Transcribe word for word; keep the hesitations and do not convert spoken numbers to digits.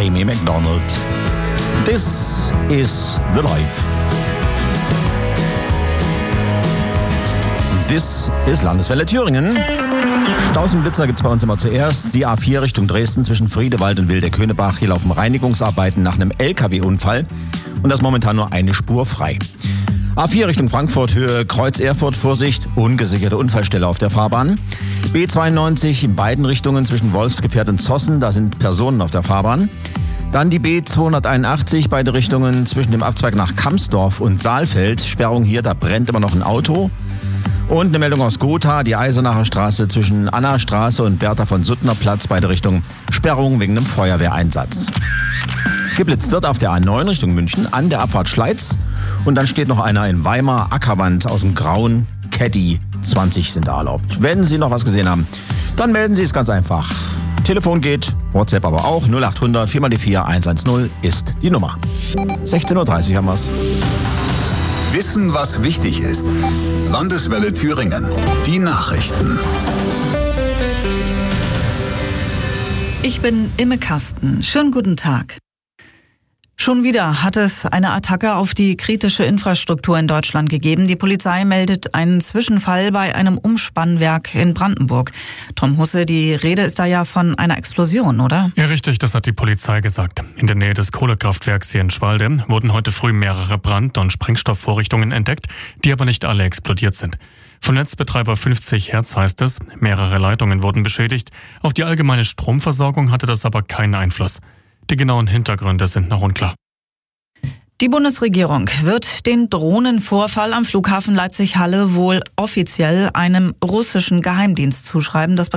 Amy Macdonald. This is the life. This is Landeswelle Thüringen. Stausenblitzer gibt es bei uns immer zuerst. Die A vier Richtung Dresden zwischen Friedewald und Wilde-Könebach. Hier laufen Reinigungsarbeiten nach einem L K W-Unfall. Und das ist momentan nur eine Spur frei. A vier Richtung Frankfurt, Höhe Kreuz Erfurt, Vorsicht, ungesicherte Unfallstelle auf der Fahrbahn. B zweiundneunzig in beiden Richtungen zwischen Wolfsgefährt und Zossen, da sind Personen auf der Fahrbahn. Dann die B zweihunderteinundachtzig, beide Richtungen zwischen dem Abzweig nach Kamsdorf und Saalfeld. Sperrung hier, da brennt immer noch ein Auto. Und eine Meldung aus Gotha, die Eisenacher Straße zwischen Anna-Straße und Bertha von Suttner Platz, beide Richtungen. Sperrung wegen einem Feuerwehreinsatz. Geblitzt wird auf der A neun Richtung München an der Abfahrt Schleiz. Und dann steht noch einer in Weimar, Ackerwand aus dem Grauen, Caddy, zwanzig sind da erlaubt. Wenn Sie noch was gesehen haben, dann melden Sie es ganz einfach. Telefon geht, WhatsApp aber auch, null acht hundert vier mal die vier eins eins null ist die Nummer. sechzehn Uhr dreißig haben wir's. Wissen, was wichtig ist. Landeswelle Thüringen. Die Nachrichten. Ich bin Imme Kasten. Schönen guten Tag. Schon wieder hat es eine Attacke auf die kritische Infrastruktur in Deutschland gegeben. Die Polizei meldet einen Zwischenfall bei einem Umspannwerk in Brandenburg. Tom Husse, die Rede ist da ja von einer Explosion, oder? Ja, richtig, das hat die Polizei gesagt. In der Nähe des Kohlekraftwerks hier in Schwalde wurden heute früh mehrere Brand- und Sprengstoffvorrichtungen entdeckt, die aber nicht alle explodiert sind. Von Netzbetreiber fünfzig Hertz heißt es, mehrere Leitungen wurden beschädigt. Auf die allgemeine Stromversorgung hatte das aber keinen Einfluss. Die genauen Hintergründe sind noch unklar. Die Bundesregierung wird den Drohnenvorfall am Flughafen Leipzig-Halle wohl offiziell einem russischen Geheimdienst zuschreiben. Das